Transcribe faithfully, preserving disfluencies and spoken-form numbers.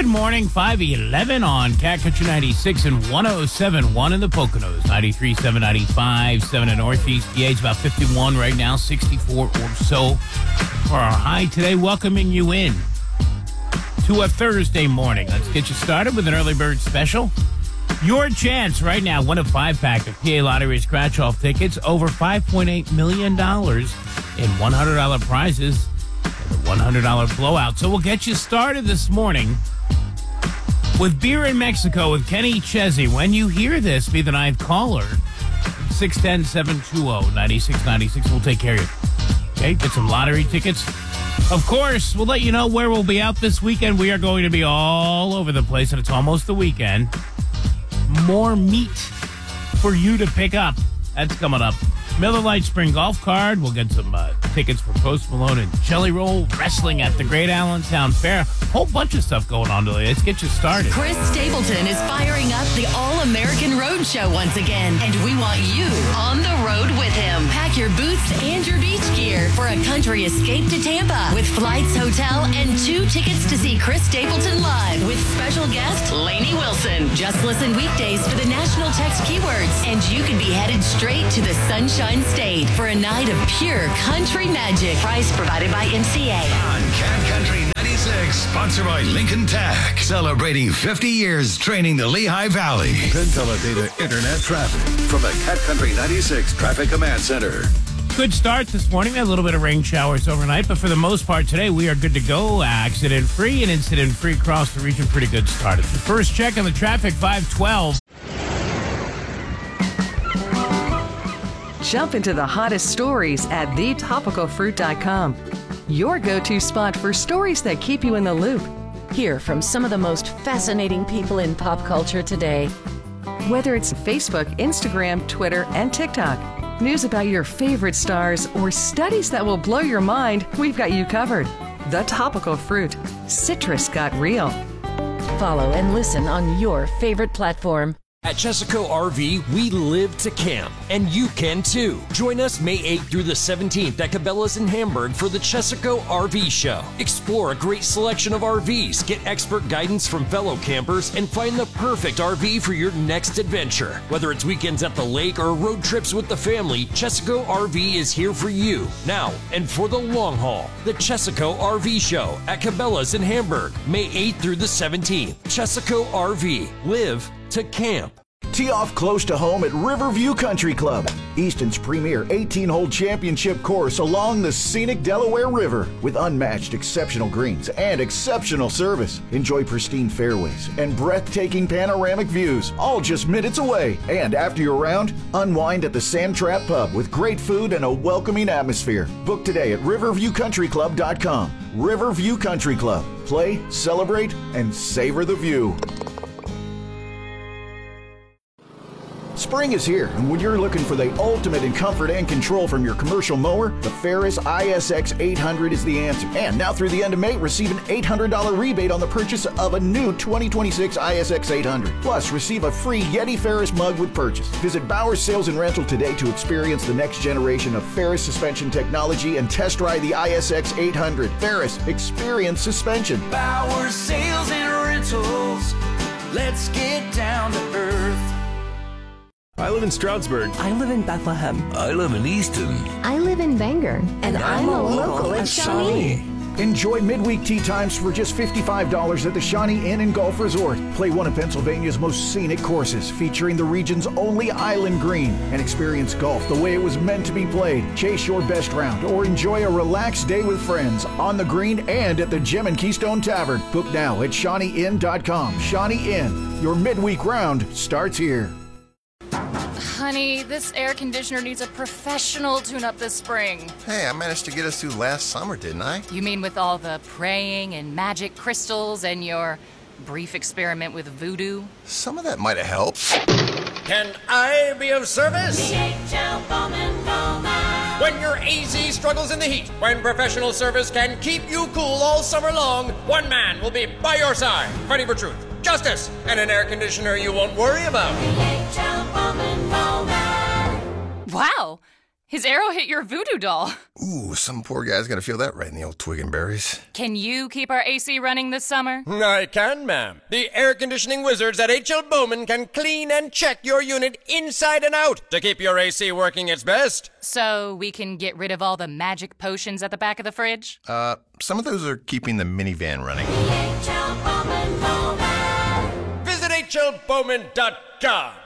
Good morning, five eleven on Cat Country ninety-six and one oh seven point one in the Poconos, ninety-three point seven, ninety-five point seven in Northeast P A. It's about fifty-one right now, sixty-four or so for our high today. Welcoming you in to a Thursday morning. Let's get you started with an early bird special. Your chance right now, one of five pack of P A Lottery scratch-off tickets, over five point eight million dollars in one hundred dollars prizes and a one hundred dollars blowout. So we'll get you started this morning with Beer in Mexico with Kenny Chesney. When you hear this, be the ninth caller. six one zero, seven two zero, nine six nine six. We'll take care of you. Okay, get some lottery tickets. Of course, we'll let you know where we'll be out this weekend. We are going to be all over the place, and it's almost the weekend. More meat for you to pick up. That's coming up. Miller Lite Spring Golf Card. We'll get some uh, tickets for Post Malone and Jelly Roll Wrestling at the Great Allentown Fair. Whole bunch of stuff going on today. Let's get you started. Chris Stapleton is firing up the All-American Road Show once again, and we want you on the road with him. Pack your boots and your beach gear for a country escape to Tampa with flights, hotel, and two tickets to see Chris Stapleton live with special guest Lainey Wilson. Just listen weekdays for the national text keywords, and you can be headed straight to the Sunshine State for a night of pure country magic. Price provided by M C A. On Cat Country ninety-six, sponsored by Lincoln Tech, celebrating fifty years training the Lehigh Valley. Penteledata Internet traffic from the Cat Country ninety-six Traffic Command Center. Good start this morning. A little bit of rain showers overnight, but for the most part today, we are good to go. Accident-free and incident-free across the region. Pretty good start. It's the first check on the traffic, five twelve. Jump into the hottest stories at the topical fruit dot com. Your go-to spot for stories that keep you in the loop. Hear from some of the most fascinating people in pop culture today. Whether it's Facebook, Instagram, Twitter, and TikTok, news about your favorite stars, or studies that will blow your mind, we've got you covered. The Topical Fruit. Citrus got real. Follow and listen on your favorite platform. At Chesaco R V, we live to camp, and you can too. Join us May eighth through the seventeenth at Cabela's in Hamburg for the Chesaco R V Show. Explore a great selection of R Vs, get expert guidance from fellow campers, and find the perfect R V for your next adventure. Whether it's weekends at the lake or road trips with the family, Chesaco R V is here for you, now and for the long haul. The Chesaco R V Show at Cabela's in Hamburg, May eighth through the seventeenth. Chesaco R V. Live to camp. Tee off close to home at Riverview Country Club, Easton's premier eighteen-hole championship course along the scenic Delaware River with unmatched exceptional greens and exceptional service. Enjoy pristine fairways and breathtaking panoramic views, all just minutes away. And after your round, unwind at the Sand Trap Pub with great food and a welcoming atmosphere. Book today at riverview country club dot com. Riverview Country Club. Play, celebrate, and savor the view. Spring is here, and when you're looking for the ultimate in comfort and control from your commercial mower, the Ferris I S X eight hundred is the answer. And now through the end of May, receive an eight hundred dollars rebate on the purchase of a new twenty twenty-six I S X eight hundred. Plus, receive a free Yeti Ferris mug with purchase. Visit Bowers Sales and Rental today to experience the next generation of Ferris suspension technology and test ride the I S X eight hundred. Ferris, experience suspension. Bowers Sales and Rentals. Let's get down to earth. I live in Stroudsburg. I live in Bethlehem. I live in Easton. I live in Bangor. And, and I'm, I'm a local, local at Shawnee. Enjoy midweek tea times for just fifty-five dollars at the Shawnee Inn and Golf Resort. Play one of Pennsylvania's most scenic courses featuring the region's only island green and experience golf the way it was meant to be played. Chase your best round or enjoy a relaxed day with friends on the green and at the Gem and Keystone Tavern. Book now at shawnee inn dot com. Shawnee Inn, your midweek round starts here. Honey, this air conditioner needs a professional tune-up this spring. Hey, I managed to get us through last summer, didn't I? You mean with all the praying and magic crystals and your brief experiment with voodoo? Some of that might have helped. Can I be of service? D H L Foam and Foamer. When your A Z struggles in the heat, when professional service can keep you cool all summer long, one man will be by your side, fighting for truth, justice, and an air conditioner you won't worry about. D H L Foam and Foamer. Wow! His arrow hit your voodoo doll. Ooh, some poor guy's gonna feel that right in the old twig and berries. Can you keep our A C running this summer? I can, ma'am. The air conditioning wizards at H L Bowman can clean and check your unit inside and out to keep your A C working its best. So we can get rid of all the magic potions at the back of the fridge? Uh, some of those are keeping the minivan running. H L Bowman Bowman. Visit H L Bowman dot com.